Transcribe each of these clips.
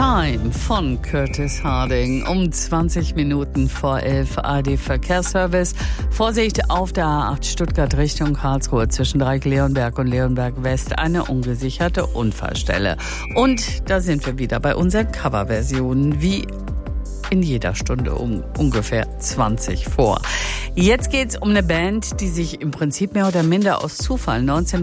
Time von Curtis Harding. Um 20 Minuten vor 11 ARD Verkehrsservice. Vorsicht auf der A8 Stuttgart Richtung Karlsruhe zwischen Dreieck-Leonberg und Leonberg-West eine ungesicherte Unfallstelle. Und da sind wir wieder bei unseren Coverversionen, wie in jeder Stunde um ungefähr 20 vor. Jetzt geht's um eine Band, die sich im Prinzip mehr oder minder aus Zufall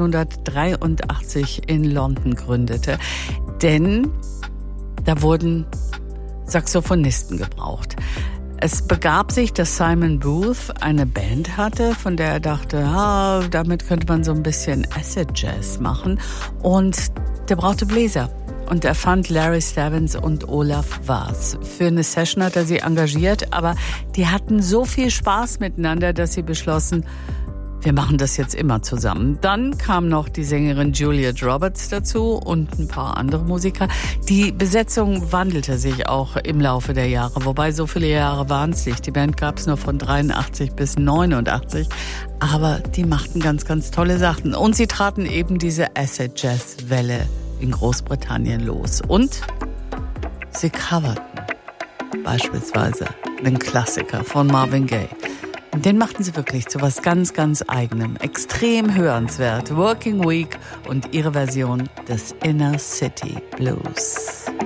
1983 in London gründete. Denn da wurden Saxophonisten gebraucht. Es begab sich, dass Simon Booth eine Band hatte, von der er dachte, damit könnte man so ein bisschen Acid Jazz machen. Und der brauchte Bläser. Und er fand Larry Stavins und Olaf Vaz. Für eine Session hat er sie engagiert, aber die hatten so viel Spaß miteinander, dass sie beschlossen, wir machen das jetzt immer zusammen. Dann kam noch die Sängerin Juliet Roberts dazu und ein paar andere Musiker. Die Besetzung wandelte sich auch im Laufe der Jahre, wobei so viele Jahre waren es nicht. Die Band gab es nur von 83 bis 89, aber die machten ganz, ganz tolle Sachen. Und sie traten eben diese Acid-Jazz-Welle in Großbritannien los. Und sie coverten beispielsweise den Klassiker von Marvin Gaye. Und den machten sie wirklich zu was ganz, ganz Eigenem. Extrem hörenswert. Working Week und ihre Version des Inner City Blues.